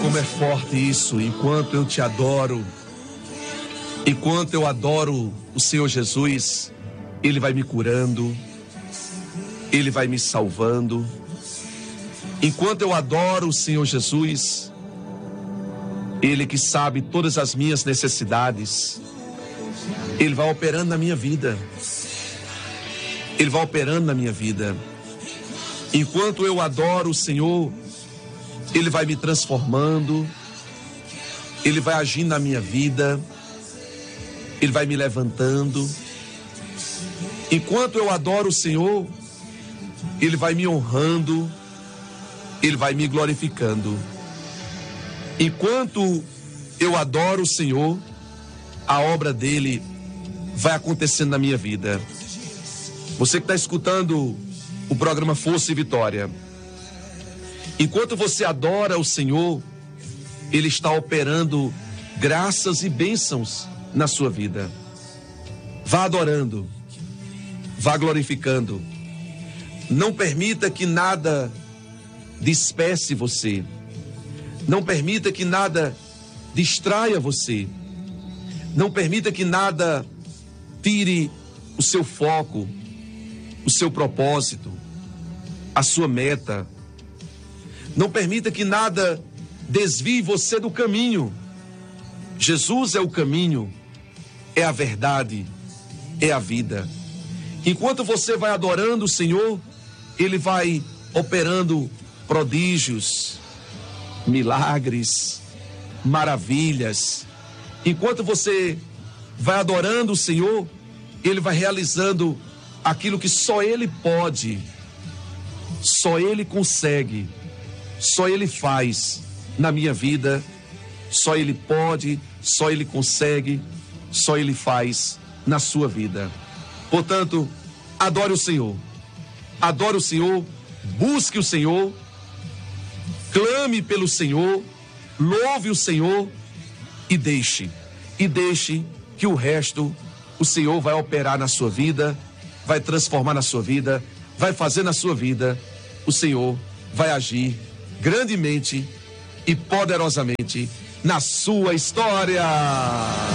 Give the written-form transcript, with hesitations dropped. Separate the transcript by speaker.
Speaker 1: como é forte isso. Enquanto eu te adoro, enquanto eu adoro o Senhor Jesus, Ele vai me curando, Ele vai me salvando. Enquanto eu adoro o Senhor Jesus, Ele que sabe todas as minhas necessidades, Ele vai operando na minha vida. Ele vai operando na minha vida. Enquanto eu adoro o Senhor, Ele vai me transformando, Ele vai agindo na minha vida, Ele vai me levantando. Enquanto eu adoro o Senhor, Ele vai me honrando, Ele vai me glorificando. Enquanto eu adoro o Senhor, a obra dele vai acontecendo na minha vida. Você que está escutando o programa Força e Vitória, enquanto você adora o Senhor, Ele está operando graças e bênçãos na sua vida. Vá adorando, vá glorificando. Não permita que nada disperse você. Não permita que nada distraia você. Não permita que nada tire o seu foco, o seu propósito, a sua meta. Não permita que nada desvie você do caminho. Jesus é o caminho, é a verdade, é a vida. Enquanto você vai adorando o Senhor, Ele vai operando prodígios, milagres, maravilhas. Enquanto você vai adorando o Senhor, Ele vai realizando aquilo que só Ele pode, só Ele consegue, só Ele faz na minha vida. Só Ele pode, só Ele consegue, só Ele faz na sua vida. Portanto, adore o Senhor, adore o Senhor, busque o Senhor, clame pelo Senhor, louve o Senhor e deixe que o resto o Senhor vai operar na sua vida, vai transformar na sua vida, vai fazer na sua vida. O Senhor vai agir grandemente e poderosamente na sua história.